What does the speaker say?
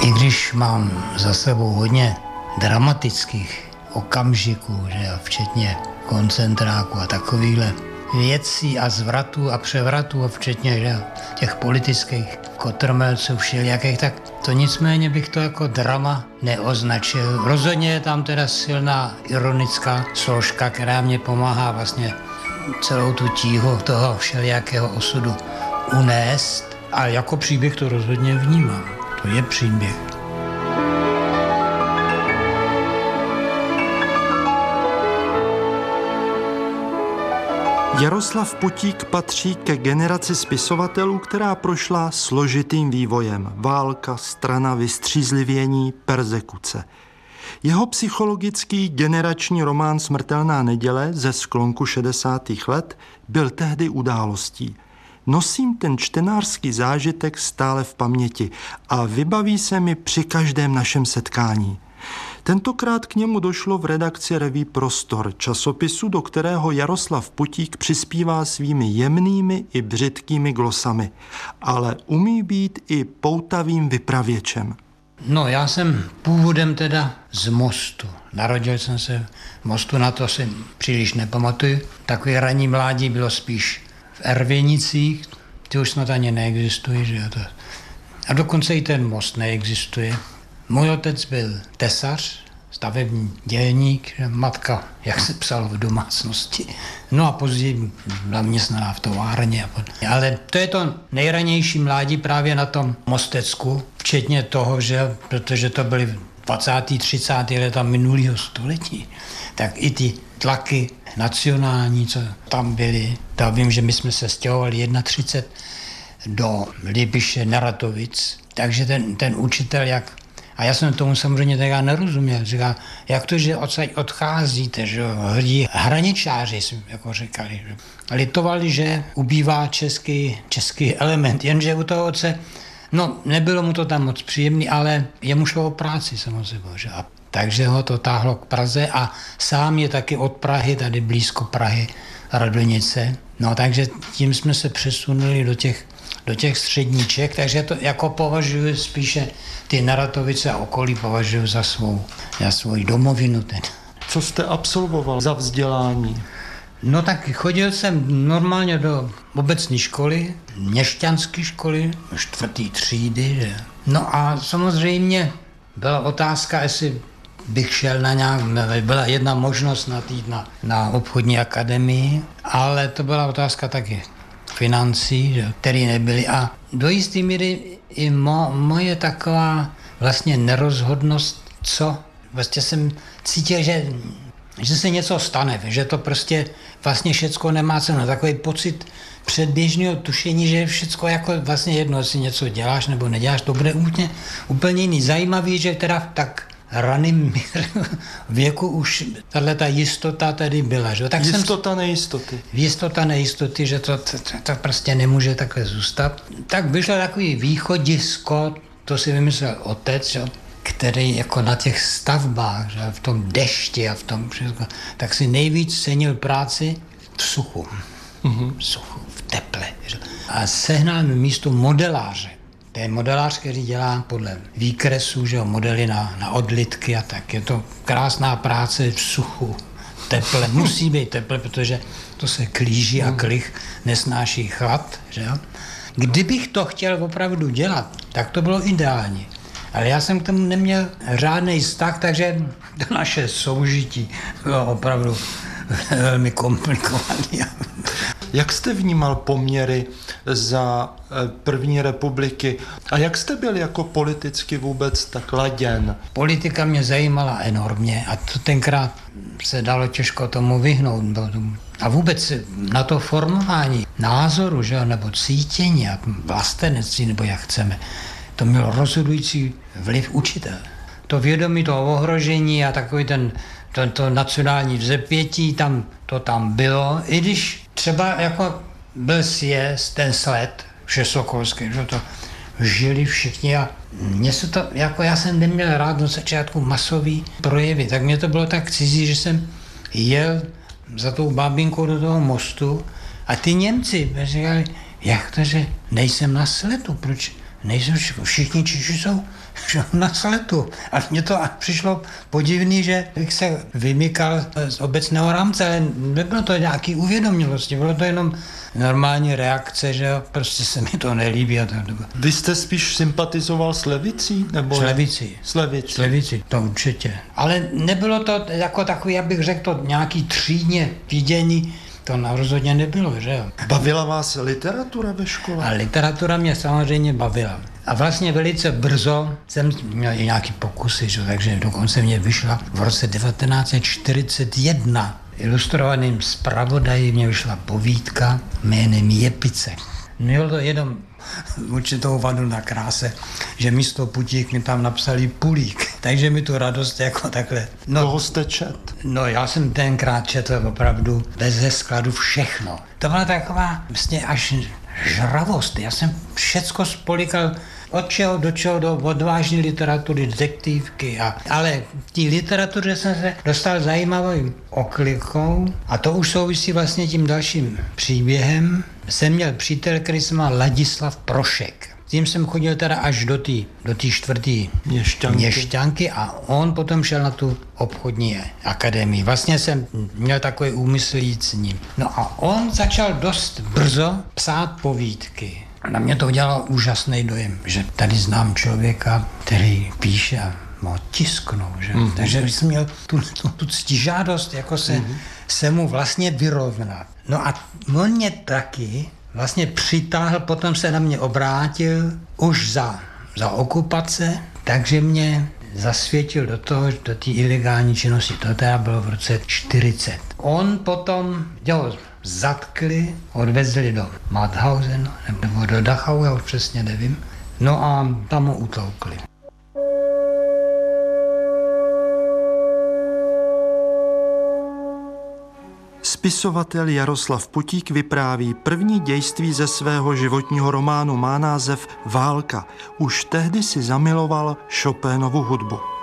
I když mám za sebou hodně dramatických okamžiků, že jo, včetně koncentráku a takovýchhle věcí a zvratů a převratů, a včetně že jo, těch politických kotrmelců všelijakých, tak to nicméně bych to jako drama neoznačil. Rozhodně je tam teda silná ironická složka, která mě pomáhá vlastně celou tu tíhu toho všelijakého osudu unést, a jako příběh to rozhodně vnímám. To je příběh. Jaroslav Putík patří ke generaci spisovatelů, která prošla složitým vývojem. Válka, strana, vystřízlivění, perzekuce. Jeho psychologický generační román Smrtelná neděle ze sklonku 60. let byl tehdy událostí. Nosím ten čtenářský zážitek stále v paměti a vybaví se mi při každém našem setkání. Tentokrát k němu došlo v redakci Revue Prostor, časopisu, do kterého Jaroslav Putík přispívá svými jemnými i břitkými glosami, ale umí být i poutavým vypravěčem. No, já jsem původem teda z Mostu. Narodil jsem se v Mostu, na to si příliš nepamatuju. Takové ranní mládí bylo spíš v Ervěnicích, ty už snad ani neexistují, že jo to. A dokonce i ten Most neexistuje. Můj otec byl tesař, stavební dělník, matka, jak se psalo v domácnosti. No a později byla městnaná v továrně. Ale to je to nejranější mládí právě na tom Mostecku, včetně toho, že protože to byly 20. 30. leta minulého století, tak i ty tlaky nacionální, co tam byly. Já vím, že my jsme se stěhovali 31 do Libiše, Neratovic, takže ten učitel, a já jsem tomu samozřejmě teda nerozuměl. Říká, jak to, že odsaď odcházíte, že hrdí hraničáři, jsme jako říkali. Že litovali, že ubývá český element, jenže u toho otce, no nebylo mu to tam moc příjemný, ale jemu šlo o práci samozřejmě. Že? A takže ho to táhlo k Praze a sám je taky od Prahy, tady blízko Prahy, Radonice. No takže tím jsme se přesunuli do těch středních Čech, takže to jako považuji spíše ty Neratovice a okolí považuji za svou domovinu. Co jste absolvoval za vzdělání? No tak chodil jsem normálně do obecní školy, měšťanské školy, 4. třídy. Že? No a samozřejmě byla otázka, jestli bych šel na nějak, byla jedna možnost jít na obchodní akademii, ale to byla otázka taky financí, které nebyly. A do jisté míry i moje taková vlastně nerozhodnost, co vlastně jsem cítil, že se něco stane, že to prostě vlastně všecko nemá cenu. Takový pocit předběžného tušení, že je všecko jako vlastně jedno, jestli něco děláš nebo neděláš, to bude úplně jiný. Zajímavý, že teda tak raným věku už tato jistota tady byla. Že? Tak nejistoty. Jistota nejistoty, že to prostě nemůže takhle zůstat. Tak vyšlo takový východisko, to si vymyslel otec, že? Který jako na těch stavbách, že? V tom dešti a v tom všechno, tak si nejvíc cenil práci v suchu. V suchu, v teple. Že? A sehnal mi místo modeláře. To je modelář, který dělá podle výkresů, že jo, modely na odlitky a tak. Je to krásná práce v suchu, teple. Musí být teple, protože to se klíží a klich nesnáší chlad. Že jo. Kdybych to chtěl opravdu dělat, tak to bylo ideální. Ale já jsem k tomu neměl žádný vztah, takže to naše soužití bylo opravdu velmi komplikované. Jak jste vnímal poměry za první republiky a jak jste byl jako politicky vůbec tak laděn? Politika mě zajímala enormně a to tenkrát se dalo těžko tomu vyhnout. A vůbec na to formování názoru, že, nebo cítění a vlastenectví, nebo jak chceme, to mělo rozhodující vliv učitel. To vědomí toho ohrožení a takový to nacionální vzepětí, to tam bylo, i když třeba jako byl sjezd, ten sled všesokolský, že to žili všichni a mně se to, jako já jsem neměl rád na začátku masový projevy, tak mě to bylo tak cizí, že jsem jel za tou babinkou do toho Mostu a ty Němci říkali, jak to, že nejsem na sledu, proč nejsou všichni Češi jsou na sletu. A mně to přišlo podivný, že bych se vymykal z obecného rámce, ale nebylo to nějaký uvědomělosti, bylo to jenom normální reakce, že jo, prostě se mi to nelíbí. A tak. Vy jste spíš sympatizoval s levicí? Nebo S levicí, to určitě. Ale nebylo to jako takový, abych řekl, to nějaký třídně vidění, to rozhodně nebylo, že jo. Bavila vás literatura ve škole? A literatura mě samozřejmě bavila. A vlastně velice brzo jsem měl i nějaký pokusy, že? Takže dokonce mě vyšla v roce 1941 ilustrovaným zpravodaji mě vyšla povídka jménem Jepice. Mělo to jenom určitou vadu na kráse, že místo Putík mi tam napsali Pulík. Takže mi tu radost jako takhle. Koho jste čet? No já jsem tenkrát četl opravdu bez skladu všechno. To byla taková vlastně až žravost. Já jsem všecko spolikal od čeho do čeho, do odvážné literatury, detektivky. Ale v té literatuře jsem se dostal zajímavou oklikou a to už souvisí vlastně tím dalším příběhem. Jsem měl přítel, který se má Ladislav Prošek. Tím jsem chodil teda až do té čtvrtý Měšťanky a on potom šel na tu obchodní akademii. Vlastně jsem měl takový úmysl jít s ním. No a on začal dost brzo psát povídky. Na mě to udělalo úžasný dojem, že tady znám člověka, který píše a ho tisknou. Že? Mm-hmm. Takže jsem měl tu ctižádost, jako se mu vlastně vyrovnat. No a on mě taky vlastně přitáhl, potom se na mě obrátil už za okupace, takže mě zasvětil do té ilegální činnosti. To teda bylo v roce 40. On potom zatkli, odvezli do Mauthausenu, nebo do Dachau, já už přesně nevím. No a tam ho utloukli. Spisovatel Jaroslav Putík vypráví první dějství ze svého životního románu, má název Válka. Už tehdy si zamiloval Chopinovu hudbu.